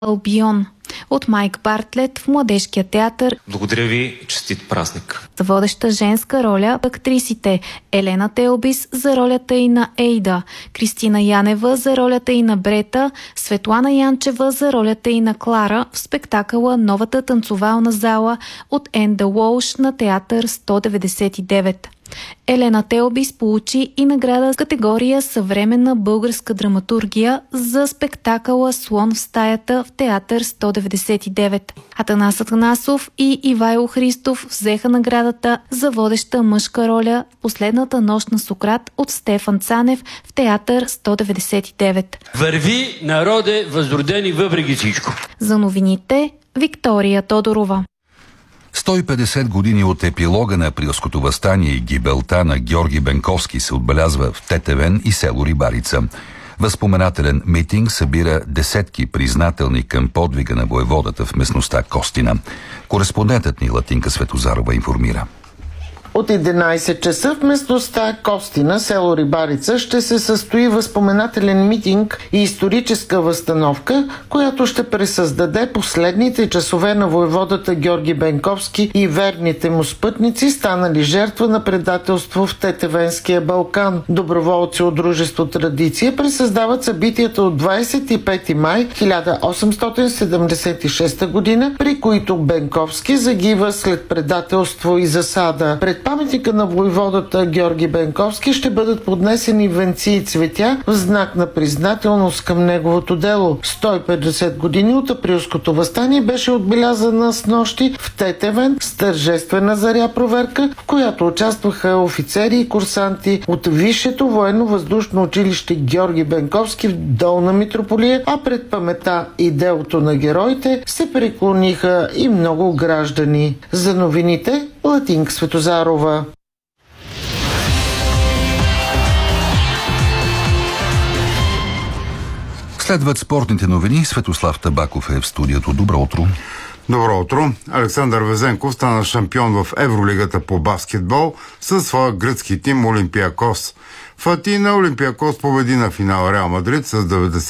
Албион от Майк Бартлет в Младежкия театър. Благодаря ви, честит празник. За водеща женска роля актрисите Елена Телбис за ролята и на Ейда, Кристина Янева за ролята и на Брета, Светлана Янчева за ролята и на Клара в спектакъла Новата танцовална зала от Енда Уолш на театър 199. Елена Телбис получи и награда в категория съвременна българска драматургия за спектакъла Слон в стаята в театър 199. Атанас Атанасов и Ивайло Христов взеха наградата за водеща мъжка роля в Последната нощ на Сократ от Стефан Цанев в театър 199. Върви, народе, възродени въпреки всичко. За новините Виктория Тодорова. 150 години от епилога на Априлското въстание и гибелта на Георги Бенковски се отбелязва в Тетевен и село Рибарица. Възпоменателен митинг събира десетки признателни към подвига на воеводата в местността Костина. Кореспондентът ни Латинка Светозарова информира. От 11 часа в местността Костина, село Рибарица, ще се състои възпоменателен митинг и историческа възстановка, която ще пресъздаде последните часове на воеводата Георги Бенковски и верните му спътници, станали жертва на предателство в Тетевенския Балкан. Доброволци от дружество Традиция пресъздават събитията от 25 май 1876 година, при които Бенковски загива след предателство и засада. Пред паметника на войводата Георги Бенковски ще бъдат поднесени венци и цветя в знак на признателност към неговото дело. 150 години от Априлското въстание беше отбелязана снощи в Тетевен с тържествена заря проверка, в която участваха офицери и курсанти от Висшето военно-въздушно училище Георги Бенковски в Долна Митрополия, а пред памета и делото на героите се преклониха и много граждани. За новините Латинка Светозарова. Следват спортните новини. Светослав Табаков е в студиото. Добро утро. Добро утро. Александър Везенков стана шампион в Евролигата по баскетбол със своя гръцки тим Олимпиакос. В Атина Олимпиакос победи на финал Реал Мадрид с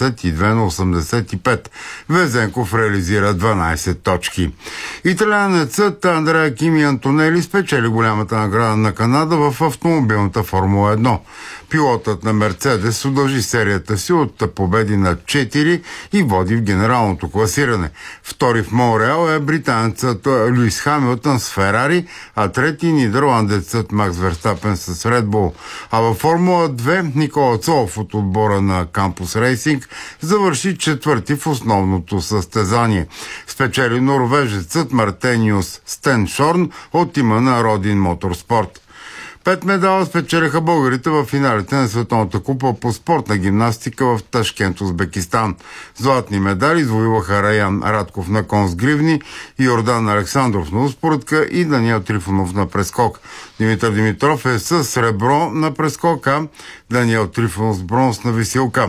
92-85. Везенков реализира 12 точки. Италианецът Андреа Кими Антонели спечели голямата награда на Канада в автомобилната Формула 1. Пилотът на Мерцедес удължи серията си от победи на 4 и води в генералното класиране. Втори в Монреал е британецът Луис Хамилтън с Ферари, а трети нидерландецът Макс Верстапен с Ред Бул. А във Формула 2 Никола Цолов от отбора на Кампус Рейсинг завърши четвърти в основното състезание. Спечели норвежецът Мартениус Стеншорн от тима на Родин Моторспорт. 5 медала спечелиха българите в финалите на Световната купа по спортна гимнастика в Ташкент, Узбекистан. Златни медали извоюваха Раян Радков на кон с гривни, Йордан Александров на успоредка и Даниел Трифонов на прескок. Димитър Димитров е с сребро на прескока, Даниел Трифонов с бронз на висилка.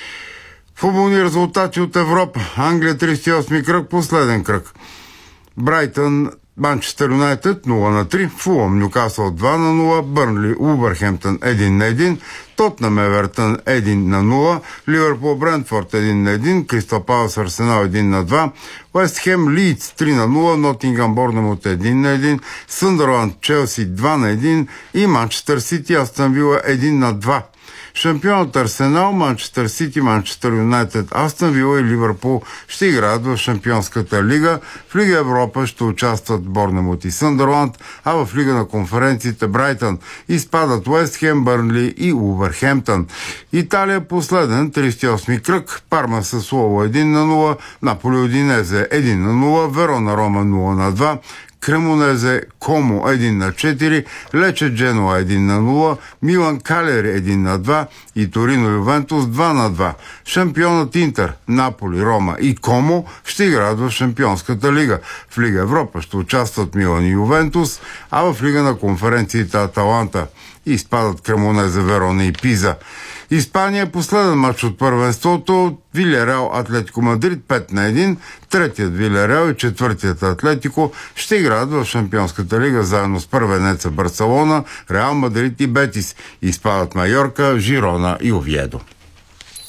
Футболни резултати от Европа. Англия 38 кръг, последен кръг. Брайтън Манчестър Юнайтед 0-3, Фулъм Нюкасъл 2-0, Бърнли Улвърхемптън 1-1, Тотнъм Евертън 1-0, Ливърпул Брентфорд 1-1, Кристал Палас Арсенал 1-2, Уест Хем Лийдс 3-0, Нотингъм Борнемут 1-1, Съндърланд Челси 2-1 и Манчестър Сити Астън Вила 1-2. Шампионът Арсенал, Манчестър Сити, Манчестър Юнайтед, Астън Вила и Ливърпул ще играят в Шампионската лига. В Лига Европа ще участват Борнемут и Съндърланд, а в Лига на конференциите Брайтън изпадат Уест Хем, Бърнли и Улвърхемптън. Италия последен, 38 кръг, Парма с Лово 1-0, Наполи Удинезе 1-0, Верона Рома 0-2, Кремонезе Комо 1-4, Лече Дженуа 1-0, Милан Калери 1-2 и Торино Ювентус 2-2. Шампионът Интер, Наполи, Рома и Комо ще играят в Шампионската лига. В Лига Европа ще участват Милан и Ювентус, а в Лига на конференциите Аталанта изпадат Кремонезе, Верона и Пиза. Испания последен матч от първенството. Вилияреал Атлетико Мадрид 5-1. Третият Вилияреал и четвъртият Атлетико ще играят в Шампионската лига заедно с първенеца Барселона, Реал Мадрид и Бетис. Изпадат Майорка, Жирона и Овиедо.